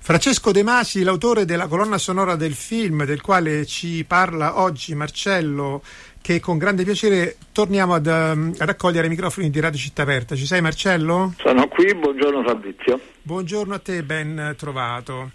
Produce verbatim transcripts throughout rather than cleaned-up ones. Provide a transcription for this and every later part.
Francesco De Masi, l'autore della colonna sonora del film, del quale ci parla oggi Marcello, che con grande piacere torniamo ad, um, a raccogliere i microfoni di Radio Città Aperta. Ci sei, Marcello? Sono qui, buongiorno Fabrizio. Buongiorno a te, ben trovato.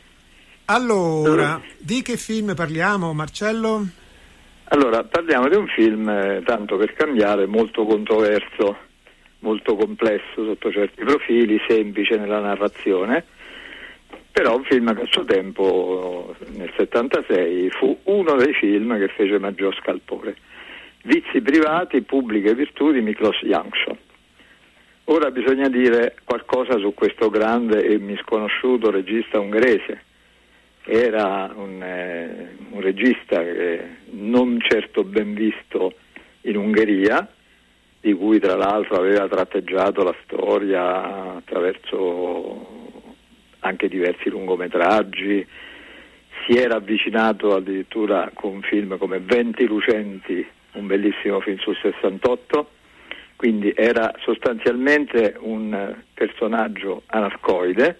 Allora, uh. di che film parliamo, Marcello? Allora, parliamo di un film, eh, tanto per cambiare, molto controverso, molto complesso sotto certi profili, semplice nella narrazione, però un film che a suo tempo, nel settantasei, fu uno dei film che fece maggior scalpore. Vizi privati, pubbliche virtù di Miklos Janšo. Ora bisogna dire qualcosa su questo grande e misconosciuto regista ungherese. Era un, eh, un regista che non certo ben visto in Ungheria, di cui tra l'altro aveva tratteggiato la storia attraverso anche diversi lungometraggi, si era avvicinato addirittura con film come Venti lucenti, un bellissimo film sul sessantotto, quindi era sostanzialmente un personaggio anarcoide,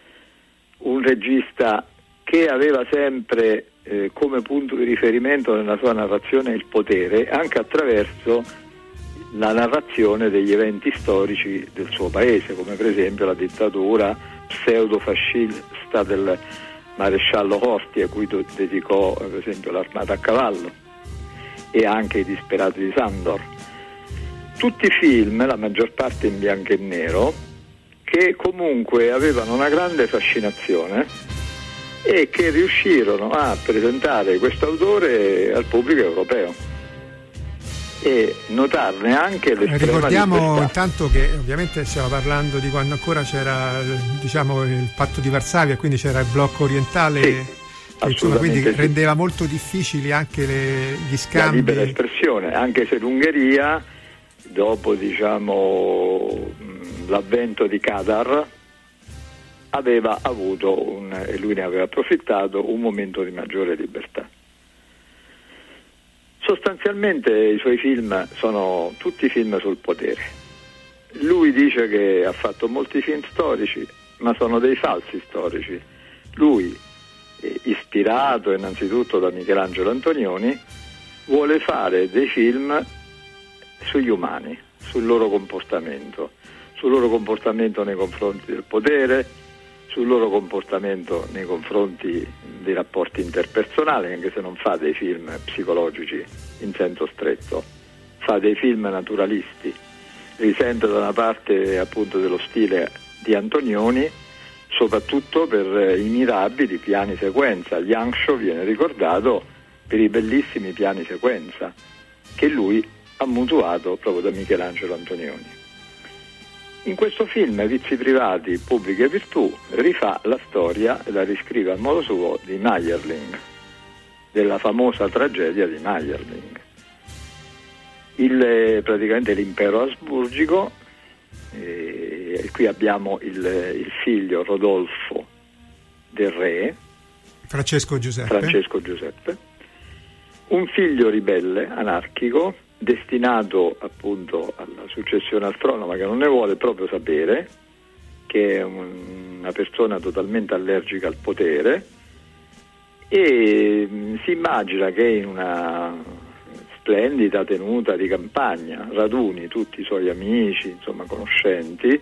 un regista che aveva sempre eh, come punto di riferimento nella sua narrazione il potere, anche attraverso la narrazione degli eventi storici del suo paese, come per esempio la dittatura pseudo-fascista del maresciallo Horthy, a cui dedicò per esempio l'Armata a cavallo, e anche I disperati di Sandor. Tutti film, la maggior parte in bianco e nero, che comunque avevano una grande fascinazione e che riuscirono a presentare questo autore al pubblico europeo e notarne anche l'estrema Ricordiamo libertà. Intanto che ovviamente stiamo parlando di quando ancora c'era, diciamo, il patto di Varsavia, quindi c'era il blocco orientale, sì, che insomma quindi sì. rendeva molto difficili anche le, gli scambi. La libera espressione, anche se l'Ungheria, dopo diciamo l'avvento di Kadar, aveva avuto un, e lui ne aveva approfittato, un momento di maggiore libertà. Sostanzialmente i suoi film sono tutti film sul potere. Lui dice che ha fatto molti film storici, ma sono dei falsi storici. Lui, eh, ispirato innanzitutto da Michelangelo Antonioni, vuole fare dei film sugli umani, sul loro comportamento, sul loro comportamento nei confronti del potere, sul loro comportamento nei confronti dei rapporti interpersonali, anche se non fa dei film psicologici in senso stretto, fa dei film naturalisti, risente da una parte appunto dello stile di Antonioni, soprattutto per i mirabili piani sequenza. Janšo viene ricordato per i bellissimi piani sequenza che lui ha mutuato proprio da Michelangelo Antonioni. In questo film, Vizi privati, pubbliche virtù, rifà la storia e la riscrive a modo suo di Meyerling, della famosa tragedia di Meyerling. Il, praticamente l'impero asburgico, e, e qui abbiamo il, il figlio Rodolfo del re, Francesco Giuseppe. Francesco Giuseppe, un figlio ribelle, anarchico, destinato appunto alla successione al trono, ma che non ne vuole proprio sapere, che è un, una persona totalmente allergica al potere, e mh, si immagina che in una splendida tenuta di campagna raduni tutti i suoi amici, insomma conoscenti,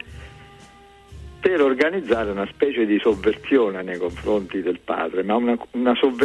per organizzare una specie di sovversione nei confronti del padre, ma una, una sovversione